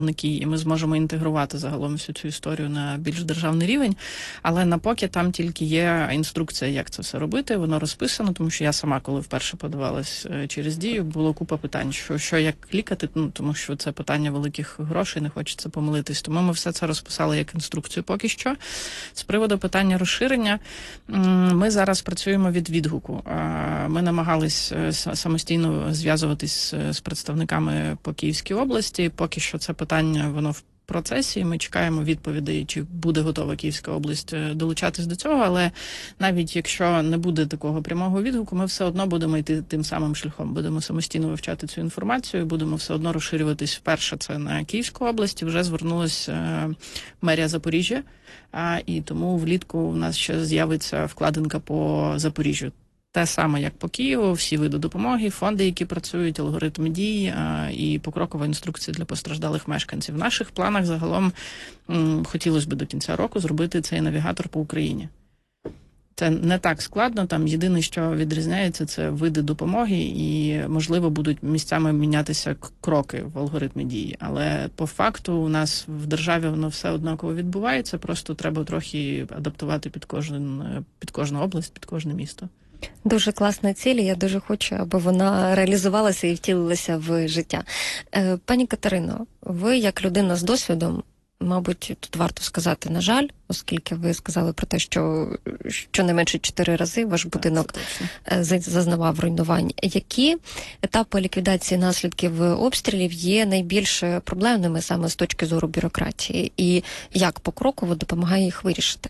і ми зможемо інтегрувати загалом всю цю історію на більш державний рівень. Але напоки там тільки є інструкція, як це все робити, воно розписано, тому що я сама, коли вперше подавалась через Дію, було купа питань, що як клікати, тому що це питання великих грошей, не хочеться помилитись. Тому ми все це розписали як інструкцію поки що. З приводу питання розширення, ми зараз працюємо від відгуку. Ми намагались самостійно зв'язуватись з представниками по Київській області, поки що це питання, воно в процесі, ми чекаємо відповідей, чи буде готова Київська область долучатись до цього, але навіть якщо не буде такого прямого відгуку, ми все одно будемо йти тим самим шляхом, будемо самостійно вивчати цю інформацію, будемо все одно розширюватись. Вперше це на Київську область, вже звернулася мерія Запоріжжя, і тому влітку у нас ще з'явиться вкладинка по Запоріжжю. Те саме, як по Києву, всі види допомоги, фонди, які працюють, алгоритми дій і покрокова інструкція для постраждалих мешканців. В наших планах загалом хотілося б до кінця року зробити цей навігатор по Україні. Це не так складно, там єдине, що відрізняється, це види допомоги і, можливо, будуть місцями мінятися кроки в алгоритмі дії. Але по факту у нас в державі воно все однаково відбувається, просто треба трохи адаптувати під кожну область, під кожне місто. Дуже класна ціль, я дуже хочу, аби вона реалізувалася і втілилася в життя. Пані Катерино, ви як людина з досвідом, мабуть, тут варто сказати, на жаль, оскільки ви сказали про те, що щонайменше 4 рази ваш будинок зазнавав руйнувань. Які етапи ліквідації наслідків обстрілів є найбільш проблемними саме з точки зору бюрократії? І як покроково допомагає їх вирішити?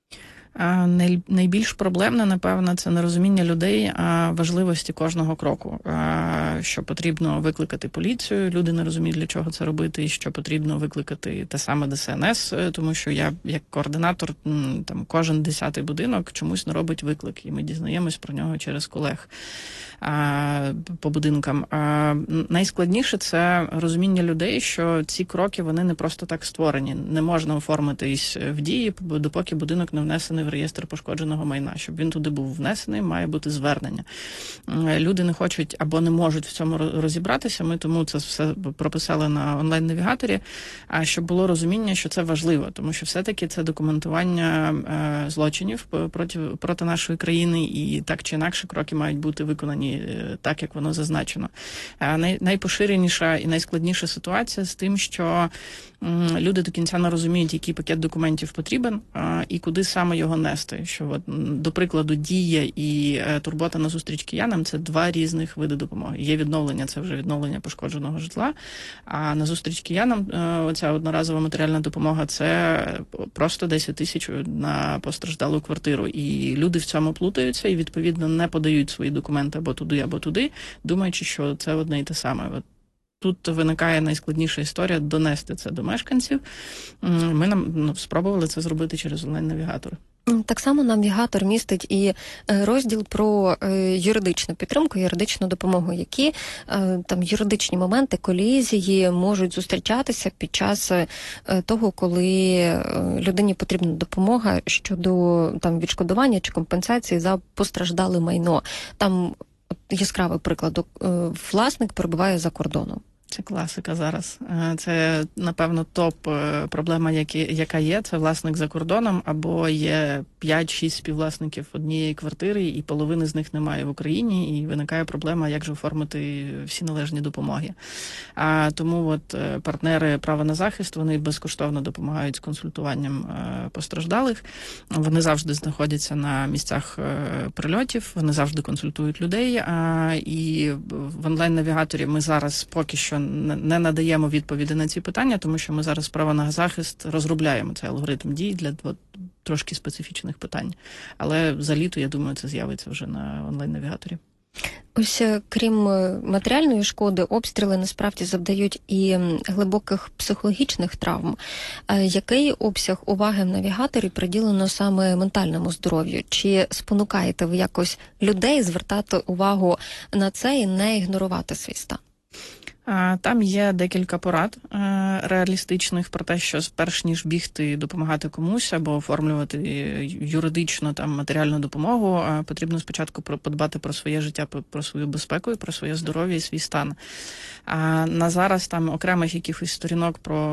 Найбільш проблемне, напевно, це нерозуміння людей важливості кожного кроку. Що потрібно викликати поліцію, люди не розуміють, для чого це робити, і що потрібно викликати те саме ДСНС, тому що я, як координатор, там кожен 10-й будинок чомусь не робить виклик, і ми дізнаємось про нього через колег по будинкам. Найскладніше – це розуміння людей, що ці кроки, вони не просто так створені. Не можна оформитись в Дії, допоки будинок не внесений в реєстр пошкодженого майна. Щоб він туди був внесений, має бути звернення. Люди не хочуть або не можуть в цьому розібратися, ми тому це все прописали на онлайн-навігаторі, щоб було розуміння, що це важливо, тому що все-таки це документування злочинів проти нашої країни, і так чи інакше кроки мають бути виконані так, як воно зазначено. Найпоширеніша і найскладніша ситуація з тим, що люди до кінця не розуміють, який пакет документів потрібен і куди саме його нести. Що, от, до прикладу, Дія і турбота на зустріч киянам – це 2 різних види допомоги. Є відновлення, це вже відновлення пошкодженого житла, а на зустріч киянам оця одноразова матеріальна допомога – це просто 10 тисяч на постраждалу квартиру. І люди в цьому плутаються і, відповідно, не подають свої документи або туди, думаючи, що це одне і те саме. Тут виникає найскладніша історія – донести це до мешканців. Ми спробували це зробити через онлайн-навігатор. Так само навігатор містить і розділ про юридичну підтримку, юридичну допомогу. Які там юридичні моменти, колізії можуть зустрічатися під час того, коли людині потрібна допомога щодо там відшкодування чи компенсації за постраждале майно. Там яскравий приклад, власник перебуває за кордоном. Це класика зараз. Це, напевно, топ-проблема, яка є. Це власник за кордоном, або є 5-6 співвласників однієї квартири, і половини з них немає в Україні, і виникає проблема, як же оформити всі належні допомоги. Тому от партнери права на захист, вони безкоштовно допомагають з консультуванням постраждалих. Вони завжди знаходяться на місцях прильотів, вони завжди консультують людей. І в онлайн-навігаторі ми зараз поки що не надаємо відповіді на ці питання, тому що ми зараз право на захист розробляємо цей алгоритм дій для трошки специфічних питань. Але за літо, я думаю, це з'явиться вже на онлайн-навігаторі. Ось, крім матеріальної шкоди, обстріли насправді завдають і глибоких психологічних травм. Який обсяг уваги в навігаторі приділено саме ментальному здоров'ю? Чи спонукаєте ви якось людей звертати увагу на це і не ігнорувати свій стан? Там є декілька порад реалістичних про те, що перш ніж бігти і допомагати комусь або оформлювати юридично там матеріальну допомогу, потрібно спочатку подбати про своє життя, про свою безпеку, і про своє здоров'я і свій стан. А на зараз там окремих якихось сторінок про